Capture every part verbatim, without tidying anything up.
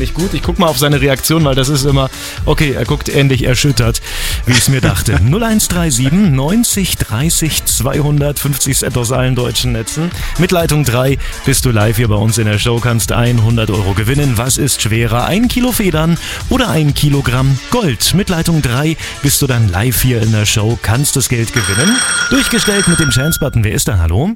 nicht gut. Ich guck mal auf seine Reaktion, weil das ist immer, okay, er guckt ähnlich erschüttert, wie ich es mir dachte. null eins drei sieben neunzig dreißig zweihundertfünfzig Cent aus allen deutschen Netzen. Mit Leitung drei bist du live hier bei uns in der Show, kannst hundert Euro gewinnen. Was ist schwerer, ein Kilo Federn oder ein Kilogramm Gold? Mit Leitung drei bist du dann live hier in der Show, kannst das Geld gewinnen. Durchgestellt mit dem Chance-Button. Wer ist da? Hallo?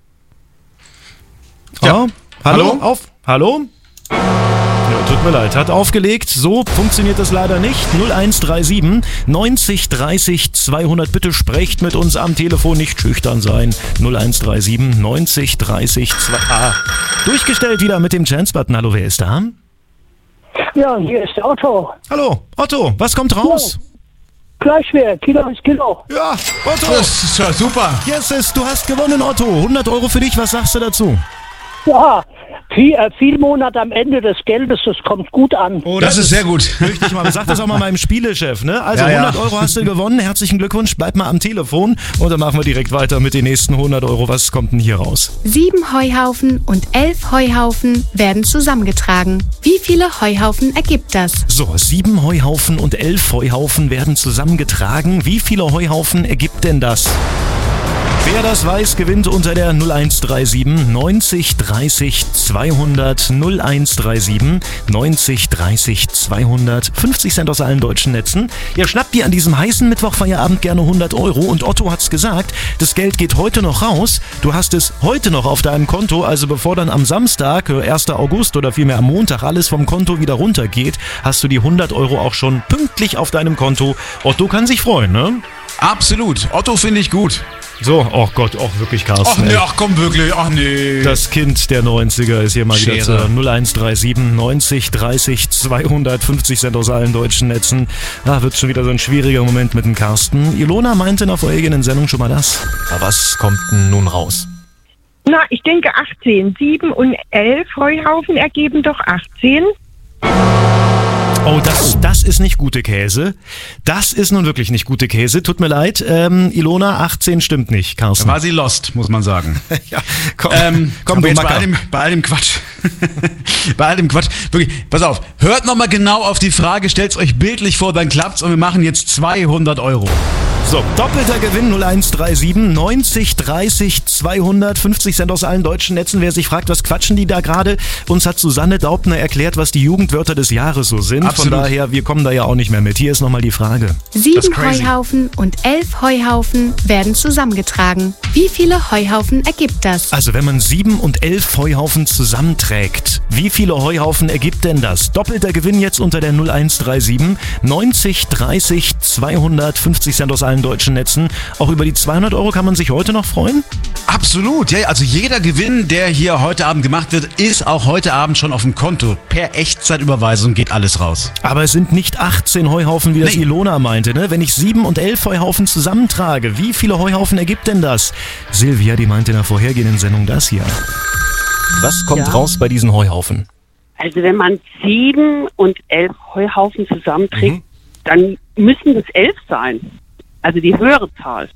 Ja. Oh, hallo? Hallo? Auf? Hallo? Ja, tut mir leid, hat aufgelegt. So funktioniert das leider nicht. null eins drei sieben neunzig dreißig zweihundert. Bitte sprecht mit uns am Telefon, nicht schüchtern sein. null eins drei sieben neunzig dreißig zweihundert. Ah, durchgestellt wieder mit dem Chance-Button. Hallo, wer ist da? Ja, hier ist der Otto. Hallo, Otto, was kommt raus? Gleich schwer, Kilo ist Kilo. Ja, Otto. Das ist ja super. Yes, yes, du hast gewonnen, Otto. hundert Euro für dich, was sagst du dazu? Ja, viel, äh, viel Monat am Ende des Geldes, das kommt gut an. Oh, Das ist sehr gut. Richtig mal. Sag das auch mal meinem Spielechef, ne? Also Ja, ja. hundert Euro hast du gewonnen. Herzlichen Glückwunsch. Bleib mal am Telefon und dann machen wir direkt weiter mit den nächsten hundert Euro. Was kommt denn hier raus? Sieben Heuhaufen und elf Heuhaufen werden zusammengetragen. Wie viele Heuhaufen ergibt das? So, sieben Heuhaufen und elf Heuhaufen werden zusammengetragen. Wie viele Heuhaufen ergibt denn das? Wer das weiß, gewinnt unter der null eins drei sieben neunzig dreißig zweihundert. null eins drei sieben neunzig dreißig zweihundert. fünfzig Cent aus allen deutschen Netzen. Ihr schnappt dir an diesem heißen Mittwochfeierabend gerne hundert Euro und Otto hat's gesagt, das Geld geht heute noch raus. Du hast es heute noch auf deinem Konto, also bevor dann am Samstag, ersten August oder vielmehr am Montag alles vom Konto wieder runtergeht, hast du die hundert Euro auch schon pünktlich auf deinem Konto. Otto kann sich freuen, ne? Absolut. Otto finde ich gut. So, oh Gott, auch wirklich, Carsten. Ach nee, ey. ach komm wirklich, ach nee. Das Kind der neunziger ist hier mal wieder Schere. zur null eins drei sieben neunzig dreißig zweihundertfünfzig Cent aus allen deutschen Netzen. Ah, wird schon wieder so ein schwieriger Moment mit dem Carsten. Ilona meinte in der vorherigen Sendung schon mal das. Aber was kommt denn nun raus? Na, ich denke achtzehn. sieben und elf Heuhaufen ergeben doch achtzehn. Oh, das, das ist nicht gute Käse. Das ist nun wirklich nicht gute Käse. Tut mir leid. Ähm, Ilona, achtzehn stimmt nicht, Carsten. War sie lost, muss man sagen. Ja, komm, Ähm, komm, aber du jetzt bei Macker. all, dem, bei all dem Quatsch. bei all dem Quatsch. Wirklich, pass auf. Hört nochmal genau auf die Frage, stellt's euch bildlich vor, dann klappt's und wir machen jetzt zweihundert Euro. So, doppelter Gewinn null eins drei sieben neunzig dreißig zweihundertfünfzig Cent aus allen deutschen Netzen. Wer sich fragt, was quatschen die da gerade? Uns hat Susanne Daubner erklärt, was die Jugendwörter des Jahres so sind. Absolut. Von daher, wir kommen da ja auch nicht mehr mit. Hier ist nochmal die Frage. Sieben crazy. Heuhaufen und elf Heuhaufen werden zusammengetragen. Wie viele Heuhaufen ergibt das? Also wenn man sieben und elf Heuhaufen zusammenträgt, wie viele Heuhaufen ergibt denn das? Doppelter Gewinn jetzt unter der null eins drei sieben neunzig dreißig zweihundertfünfzig Cent aus allen deutschen Netzen. Auch über die zweihundert Euro kann man sich heute noch freuen? Absolut, ja, also jeder Gewinn, der hier heute Abend gemacht wird, ist auch heute Abend schon auf dem Konto. Per Echtzeitüberweisung geht alles raus. Aber es sind nicht achtzehn Heuhaufen, wie das Nee. Ilona meinte, ne? Wenn ich sieben und elf Heuhaufen zusammentrage, wie viele Heuhaufen ergibt denn das? Silvia, die meinte in der vorhergehenden Sendung das hier. Was kommt Ja. raus bei diesen Heuhaufen? Also wenn man sieben und elf Heuhaufen zusammenträgt, Mhm. dann müssen es elf sein. Also die höhere Zahl.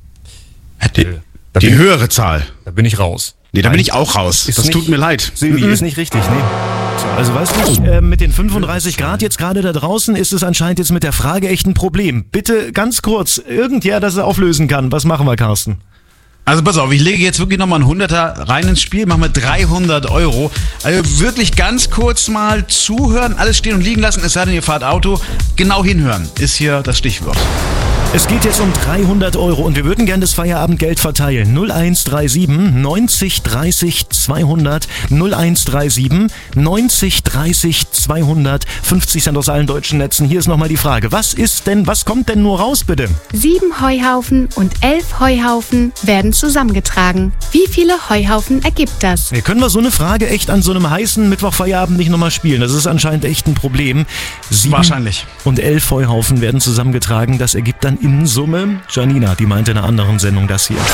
Die, Da die bin, höhere Zahl. da bin ich raus. Nee, da bin ich auch raus. Ist Das nicht- tut mir leid. Silvi, ist nicht richtig, nee. So, also weißt du, äh, mit den fünfunddreißig Grad jetzt gerade da draußen ist es anscheinend jetzt mit der Frage echt ein Problem. Bitte ganz kurz, irgendwer, das er auflösen kann. Was machen wir, Carsten? Also pass auf, ich lege jetzt wirklich nochmal einen Hunderter rein ins Spiel, machen wir dreihundert Euro. Also wirklich ganz kurz mal zuhören, alles stehen und liegen lassen, es sei denn, ihr fahrt Auto. Genau hinhören ist hier das Stichwort. Es geht jetzt um dreihundert Euro und wir würden gern das Feierabendgeld verteilen. null eins drei sieben neunzig dreißig zweihundert. null eins drei sieben neunzig dreißig zweihundert. fünfzig Cent aus allen deutschen Netzen. Hier ist nochmal die Frage. Was ist denn, was kommt denn nur raus, bitte? Sieben Heuhaufen und elf Heuhaufen werden zusammengetragen. Wie viele Heuhaufen ergibt das? Ja, können wir so eine Frage echt an so einem heißen Mittwochfeierabend nicht nochmal spielen? Das ist anscheinend echt ein Problem. Sieben Wahrscheinlich. und elf Heuhaufen werden zusammengetragen. Das ergibt dann in Summe, Janina, die meinte in einer anderen Sendung das hier.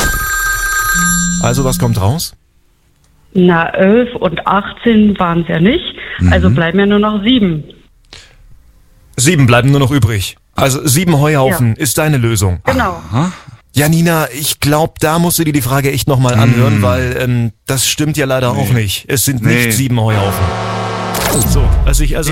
Also was kommt raus? Na, elf und achtzehn waren es ja nicht. Also bleiben ja nur noch sieben. Sieben bleiben nur noch übrig. Also sieben Heuhaufen ist deine Lösung. Genau. Janina, ich glaube, da musst du dir die Frage echt nochmal anhören, weil ähm, das stimmt ja leider auch nicht. Es sind Nee. nicht sieben Heuhaufen. So, also ich, also